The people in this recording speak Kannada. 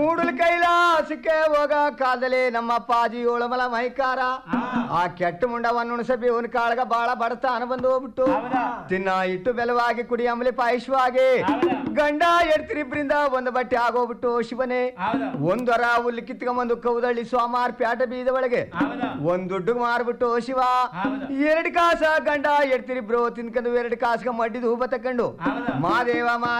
ಮೂಡಲ ಕೈಲಾಸಕ್ಕೆ ಹೋಗ ಕಾಲದಲ್ಲಿ ನಮ್ಮ ಅಪ್ಪಾಜಿ ಏಳಮಲ ಮೈಕಾರ ಆ ಕೆಟ್ಟ ಮುಂಡವನ್ನು ಉಣಸಬಿ ಅವನ ಕಾಳಗ ಬಾಳ ಬಡತಾನ ಬಂದು ಹೋಗ್ಬಿಟ್ಟು ತಿನ್ನ ಇಟ್ಟು ಬೆಲವಾಗಿ ಕುಡಿ ಅಮಲಿ ಪಾಯಸವಾಗಿ ಗಂಡ ಎಡ್ತಿರಿಬ್ರಿಂದ ಒಂದು ಬಟ್ಟೆ ಆಗೋಗ್ಬಿಟ್ಟು ಶಿವನೇ ಒಂದರ ಹುಲ್ಲು ಕಿತ್ಕೊಂಬಂದು ಕೌದಳ್ಳಿ ಸೋಮಾರ್ ಪ್ಯಾಟ ಬೀದ ಒಳಗೆ ಒಂದ್ ದುಡ್ಡು ಮಾರ್ಬಿಟ್ಟು ಶಿವ 2 ಕಾಸ ಗಂಡ ಎಡ್ತಿರಿಬ್ರು ತಿನ್ಕೊಂಡು 2 ಕಾಸ್ಗ ಮಡ್ಡಿದ ಹೂಬ ತಕೊಂಡು ಮಾದೇವ